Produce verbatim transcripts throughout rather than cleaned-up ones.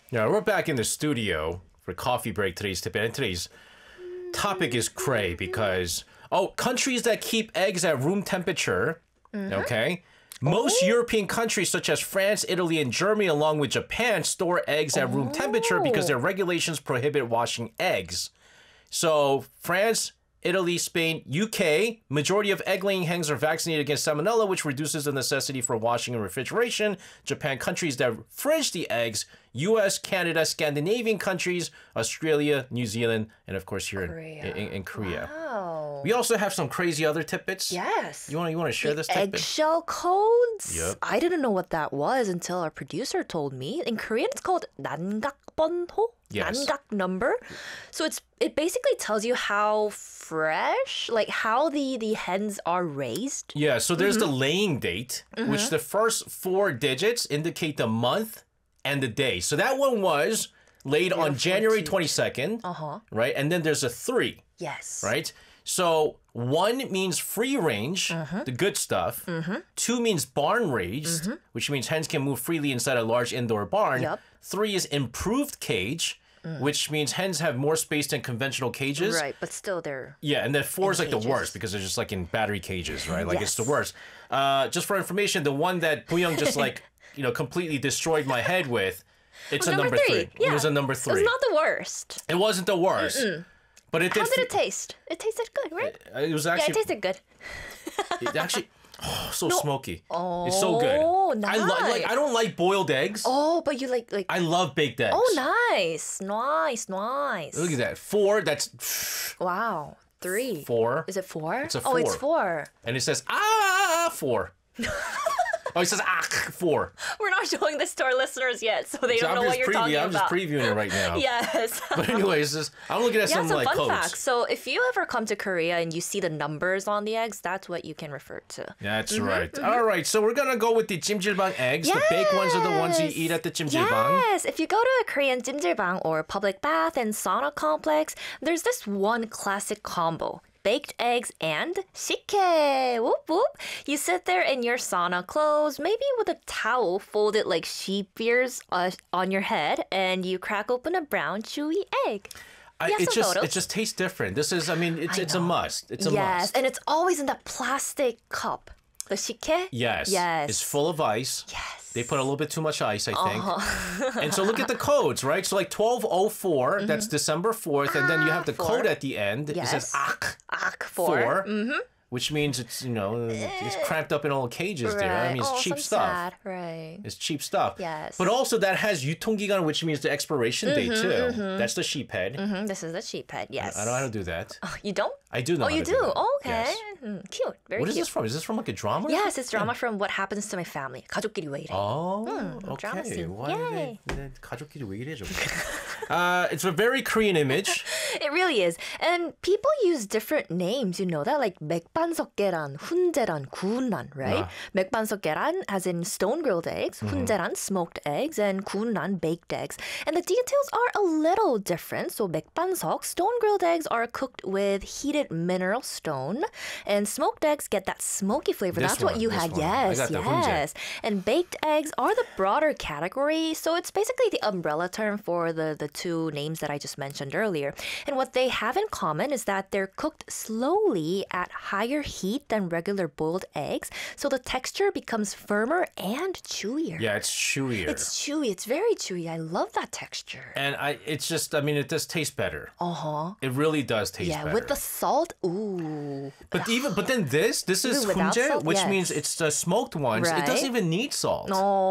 Yeah, we're back in the studio for coffee break today's tip. And today's topic is cray because, oh, countries that keep eggs at room temperature, mm-hmm. okay? Most oh. European countries such as France, Italy, and Germany, along with Japan, store eggs at room oh. temperature because their regulations prohibit washing eggs. So France, Italy, Spain, U K, majority of egg-laying hens are vaccinated against salmonella, which reduces the necessity for washing and refrigeration. Japan, countries that fridge the eggs. U S, Canada, Scandinavian countries, Australia, New Zealand, and of course here Korea. In, in, in Korea. Wow. We also have some crazy other tidbits. Yes. You want you want to share the this tidbit? Eggshell codes? Yep. I didn't know what that was until our producer told me. In Korean, it's called 난각번호. Yes. 난각 number. So it's it basically tells you how fresh, like how the, the hens are raised. Yeah, so there's mm-hmm. the laying date, mm-hmm. which the first four digits indicate the month and the day. So that one was laid yeah, on January twenty-second, uh-huh. right? And then there's a three. Yes. Right? So one means free range, mm-hmm. the good stuff. Mm-hmm. Two means barn raised, mm-hmm. which means hens can move freely inside a large indoor barn. Yep. Three is improved cage, mm. which means hens have more space than conventional cages. Right, but still they're Yeah, and then four is like cages. the worst because they're just like in battery cages, right? Like yes. it's the worst. Uh, just for information, the one that Booyoung just like, you know, completely destroyed my head with, it's a number, number three. three. Yeah. It was a number three. It's not the worst. It wasn't the worst. Mm-mm. But it did How did it taste? It tasted good, right? It, it was actually... Yeah, it tasted good. It actually... Oh, so no. smoky. Oh, it's so good. nice. I li- like. I don't like boiled eggs. Oh, but you like like. I love baked eggs. Oh, nice, nice, nice. Look at that. Four. That's. Wow. Three. Four. Is it four? It's a four. Oh, it's four. And it says ah four. Oh, it says ah four. We're not showing this to our listeners yet, so they so don't I'm know what you're preview- talking I'm about. just previewing it right now. Yes. But anyways, this, I'm looking at yeah, some, some like fun codes. facts. So if you ever come to Korea and you see the numbers on the eggs, that's what you can refer to. That's mm-hmm, right. Mm-hmm. All right, so we're gonna go with the jjimjilbang eggs. Yes. The baked ones are the ones you eat at the jjimjilbang. Yes. If you go to a Korean jjimjilbang or public bath and sauna complex, there's this one classic combo. Baked eggs and 식혜. Whoop, whoop. You sit there in your sauna clothes, maybe with a towel folded like sheep ears uh, on your head, and you crack open a brown, chewy egg. I, it just photos. It just tastes different. This is, I mean, it's I it's know. a must. It's a yes, must. Yes, and it's always in that plastic cup. The 식혜? Yes. Yes. It's full of ice. Yes. They put a little bit too much ice, I think. Uh-huh. And so look at the codes, right? So like twelve oh four, mm-hmm. that's December fourth, and then you have the four. code at the end. Yes. It says ak. Ak four. four Mm-hmm. Which means it's, you know, it's cramped up in all cages right. there. I mean, it's oh, cheap so stuff. Sad. Right. It's cheap stuff. Yes. But also that has 유통기간, which means the expiration mm-hmm, date too. Mm-hmm. That's the sheephead. Mm-hmm. This is the sheephead, yes. I don't know how to do that. Oh, you don't? I do know Oh, how you to do? do that. Oh, okay. Yes. Mm, cute. Very what cute. is this from? Is this from like a drama? Yes, it's drama from What Happens to My Family. 가족끼리 왜 이래? Oh, mm, drama okay. scene. Why Yay. did they, 가족끼리 왜 이래, 저거? uh, it's a very Korean image. It really is. And people use different names, you know that? Like 맥반석 계란, 훈제란, 구운 란, right? Ah. 맥반석 계란 as in stone-grilled eggs, Mm-hmm. 훈제란, smoked eggs, and 구운 란, baked eggs. And the details are a little different. So 맥반석, stone-grilled eggs are cooked with heated mineral stone, and smoked eggs get that smoky flavor. This That's one, what you this had. one. Yes, I got the yes. 훈제. And baked eggs are the broader category. So it's basically the umbrella term for the, the two names that I just mentioned earlier. And what they have in common is that they're cooked slowly at higher heat than regular boiled eggs. So the texture becomes firmer and chewier. Yeah, it's chewier. It's chewy. It's very chewy. I love that texture. And I, it's just, I mean, it does taste better. Uh-huh. It really does taste Yeah, better. with the salt, ooh. But even, but then this, this is Even without 훈제, salt? which Yes. means it's the smoked ones. It Right. doesn't even need salt.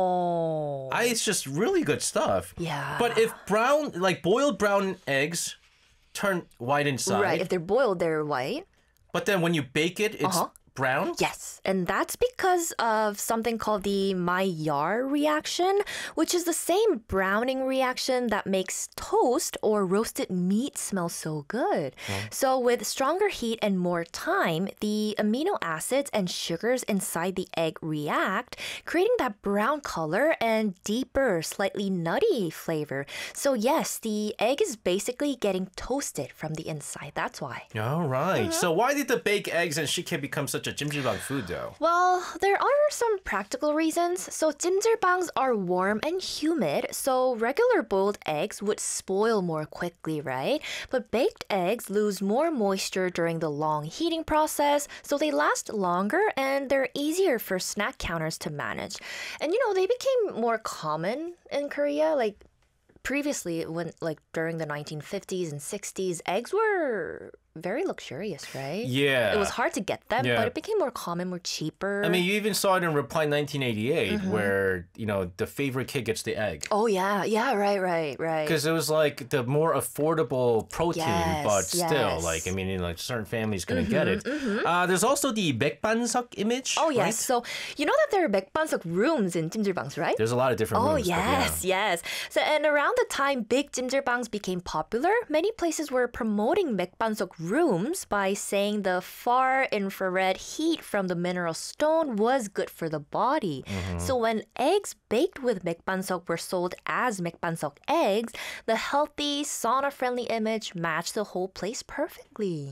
No. I, it's just really good stuff. Yeah. But if brown, like boiled brown eggs turn white inside, Right, if they're boiled, they're white. but then when you bake it, it's Uh-huh. brown? Yes, and that's because of something called the Maillard reaction, which is the same browning reaction that makes toast or roasted meat smell so good. So with stronger heat and more time, the amino acids and sugars inside the egg react, creating that brown color and deeper, slightly nutty flavor. So yes, the egg is basically getting toasted from the inside. That's why. All right. So why did the baked eggs and shike become such such a jjimjilbang food, though? Well, there are some practical reasons. So jjimjilbangs are warm and humid, so regular boiled eggs would spoil more quickly, right? But baked eggs lose more moisture during the long heating process, so they last longer and they're easier for snack counters to manage. And you know, they became more common in Korea, like previously when like during the nineteen fifties and sixties, eggs were very luxurious, right? Yeah. It was hard to get them, Yeah. but it became more common, more cheaper. I mean, you even saw it in Reply nineteen eighty-eight, where, you know, the favorite kid gets the egg. oh yeah, yeah, right, right, right. Because it was like the more affordable protein, Yes, but still, yes. like, I mean, you know, like certain families couldn't get it. Uh, there's also the 백반석 image. Oh yes, right? so you know that there are 백반석 rooms in jjimjilbangs, right? There's a lot of different Oh rooms. but yes, yes. So and around the time big jjimjilbangs became popular, many places were promoting 백반석 rooms by saying the far infrared heat from the mineral stone was good for the body. So when eggs baked with 백반석 were sold as 백반석 eggs, the healthy sauna-friendly image matched the whole place perfectly.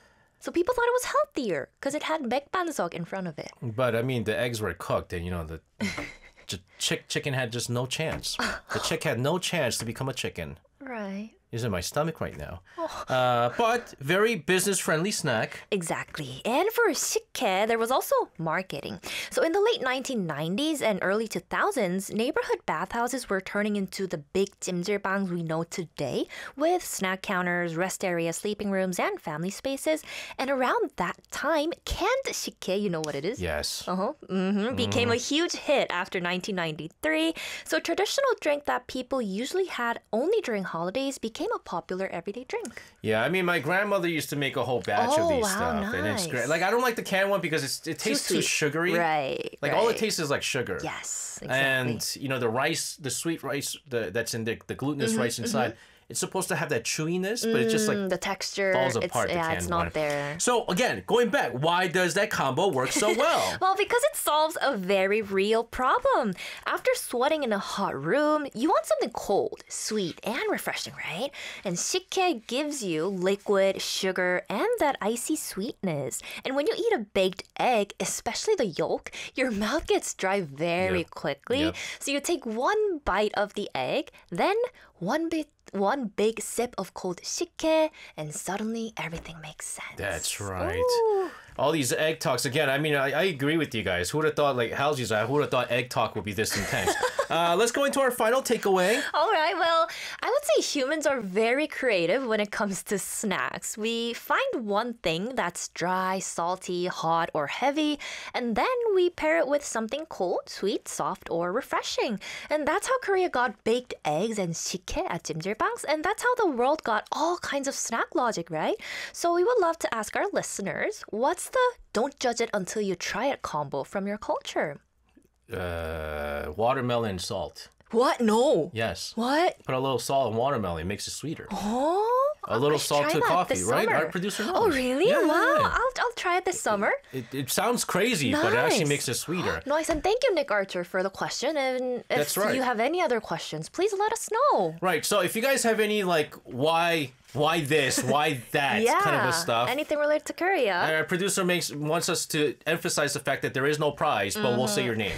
So people thought it was healthier because it had 백반석 in front of it. Yeah. But I mean, the eggs were cooked, and you know, the ch- chick chicken had just no chance. The chick had no chance to become a chicken. Right. Is in my stomach right now. Uh, but very business-friendly snack. Exactly. And for 식혜, there was also marketing. So in the late nineteen nineties and early two thousands, neighborhood bathhouses were turning into the big jjimjilbangs we know today, with snack counters, rest areas, sleeping rooms, and family spaces. And around that time, canned 식혜, you know what it is? Yes. Uh-huh. hmm Became a huge hit after nineteen ninety-three. So a traditional drink that people usually had only during holidays became a popular everyday drink. Yeah, I mean, my grandmother used to make a whole batch of Oh, these wow, stuff, and it's nice. great. Like, I don't like the canned one because it's, it tastes too, sweet. sugary. Right. Like right. all it tastes is like sugar. Yes, exactly. And you know the rice, the sweet rice the, that's in the the glutinous Mm-hmm, rice inside. It's supposed to have that chewiness, but it's just like Mm, the texture falls it's, apart. the yeah, canned it's not one. there. So again, going back, why does that combo work so well? Well, because it solves a very real problem. After sweating in a hot room, you want something cold, sweet, and refreshing, right? And 식혜 gives you liquid, sugar, and that icy sweetness. And when you eat a baked egg, especially the yolk, your mouth gets dry very Yep. quickly. Yep. So you take one bite of the egg, then one bit one big sip of cold 식혜, and suddenly everything makes sense. That's right. Ooh. All these egg talks again. I mean, I, I agree with you guys. Who would have thought, like Halsey's, who would have thought egg talk would be this intense? uh, let's go into our final takeaway. All right, well, I would say humans are very creative when it comes to snacks. We find one thing that's dry, salty, hot, or heavy, and then we pair it with something cold, sweet, soft, or refreshing. And that's how Korea got baked eggs and 식혜 at jjimjilbangs, and that's how the world got all kinds of snack logic, right? So we would love to ask our listeners, what's the don't judge it until you try it combo from your culture? Uh, watermelon and salt. What? No. Yes. What? Put a little salt in watermelon. It makes it sweeter. Oh, A little I should salt try to that coffee, this right? summer. Our producer knows. Oh, really? Yeah. Wow. I'll, I'll try it this summer. It, it sounds crazy, but it actually Nice. makes it sweeter. Nice. And thank you, Nick Archer, for the question. And if That's right. you have any other questions, please let us know. Right. So if you guys have any like why why this, why that yeah. kind of a stuff. Anything related to Korea. and our producer makes wants us to emphasize the fact that there is no prize, but we'll say your name.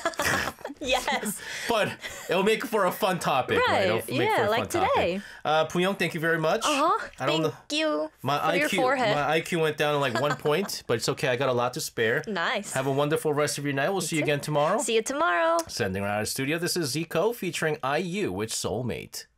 Yes. But it'll make for a fun topic, right? Right. It'll make Yeah, for a like fun topic. today. Uh, Pooyoung, thank you very much. Uh-huh. I don't Thank know. you My for your I Q, forehead. my I Q went down to like one point, but it's okay. I got a lot to spare. Nice. Have a wonderful rest of your night. We'll see you again tomorrow. See you tomorrow. Sending around the studio. This is Zico featuring I U with Soulmate.